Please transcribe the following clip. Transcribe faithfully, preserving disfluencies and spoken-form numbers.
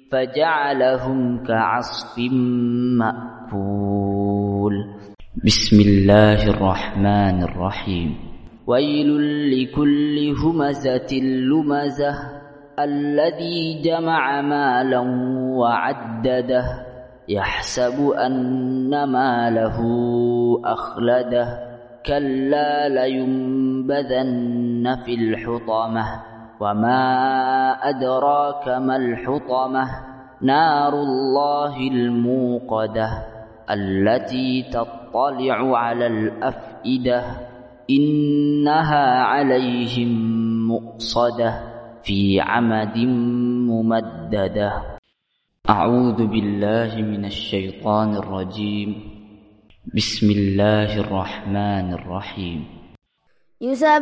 فجعلهم كعصف مأكول. بسم الله الرحمن الرحيم. ويل لكل همزة لمزة الذي جمع مالا وعدده يحسب أن ماله أخلده كلا لينبذن في الحطمة وما أدراك ما الحطمة نار الله الموقدة التي تطلع على الأفئدة إنها عليهم مؤصدة في عمد ممددة. أعوذ بالله من الشيطان الرجيم. بسم الله الرحمن الرحيم.